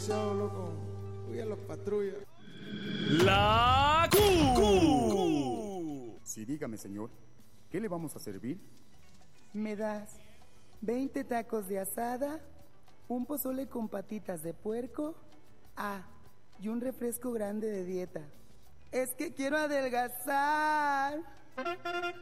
Chao, loco. Voy a la patrulla. La Q. Sí, dígame, señor. ¿Qué le vamos a servir? ¿Me das 20 tacos de asada, un pozole con patitas de puerco, y un refresco grande de dieta? Es que quiero adelgazar.